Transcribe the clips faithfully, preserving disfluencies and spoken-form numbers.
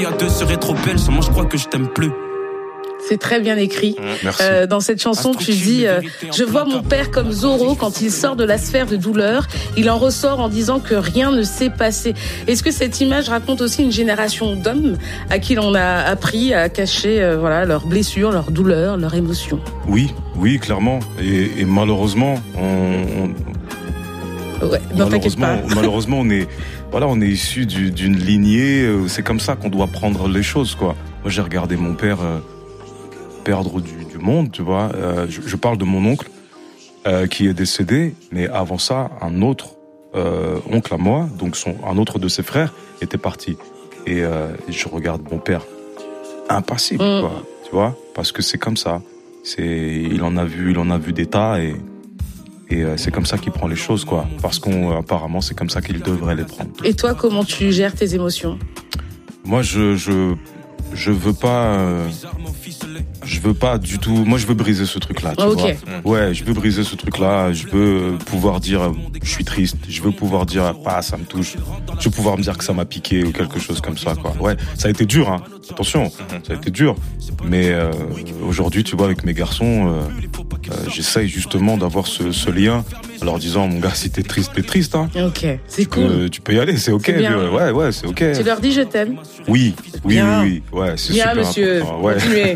Il y a deux serait trop belle, seulement je crois que je t'aime plus. C'est très bien écrit. Merci. Euh, dans cette chanson, tu dis euh, « Je vois mon père comme Zorro quand il sort de la sphère de douleur. Il en ressort en disant que rien ne s'est passé. » Est-ce que cette image raconte aussi une génération d'hommes à qui l'on a appris à cacher euh, voilà, leurs blessures, leurs douleurs, leurs émotions? Oui, oui, clairement. Et, et malheureusement, on... on... Ouais, non, t'inquiète pas. Malheureusement, malheureusement, on est, voilà, on est issu du, d'une lignée. euh, C'est comme ça qu'on doit prendre les choses, quoi. Moi, j'ai regardé mon père euh, perdre du, du monde, tu vois. Euh, je, je parle de mon oncle euh, qui est décédé, mais avant ça, un autre euh, oncle à moi, donc son, un autre de ses frères, était parti. Et, euh, et je regarde mon père impassible, Mm. quoi. Tu vois, parce que c'est comme ça. C'est, il en a vu, il en a vu des tas et. Et euh, c'est comme ça qu'il prend les choses, quoi. Parce qu'on, apparemment, c'est comme ça qu'il devrait les prendre. Et toi, comment tu gères tes émotions? Moi, je, je, je veux pas, euh, je veux pas du tout. Moi, je veux briser ce truc-là, tu Ok. vois. Ouais, je veux briser ce truc-là. Je veux pouvoir dire, euh, je suis triste. Je veux pouvoir dire, ah, ça me touche. Je veux pouvoir me dire que ça m'a piqué ou quelque chose comme ça, quoi. Ouais, ça a été dur, hein. Attention, ça a été dur. Mais euh, aujourd'hui, tu vois, avec mes garçons. Euh, Euh, j'essaye justement d'avoir ce, ce lien en leur disant, mon gars, si t'es triste, t'es triste, hein. Ok, c'est Tu cool. peux, tu peux y aller, c'est ok. C'est bien. Ouais, ouais, c'est ok. Tu leur dis je t'aime. Oui, oui, Bien. oui, oui, ouais, c'est Bien, super monsieur. important. Ouais. Continuez.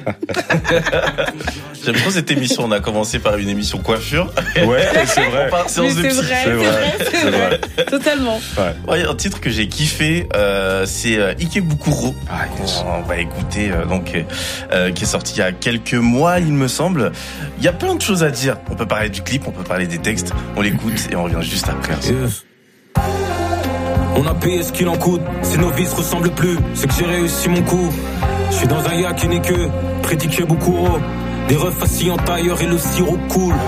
J'aime trop cette émission. On a commencé par une émission coiffure. Ouais, c'est vrai. On part Mais séance de c'est psy. vrai, c'est c'est vrai, vrai, c'est c'est vrai. Totalement. Ouais. Ouais, un titre que j'ai kiffé, euh, c'est euh, Ikebukuro. Ah, yes. On va écouter, euh, donc, euh, qui est sorti il y a quelques mois, il me semble. Il y a plein de choses à dire. On peut parler du clip, on peut parler des textes. On l'écoute et on revient juste après. Yes. On a payé ce qu'il en coûte, si nos vies se ressemblent plus, c'est que j'ai réussi mon coup. Je suis dans un yacht qui n'est que prédiqué beaucoup, des refs assis en tailleur et le sirop coule.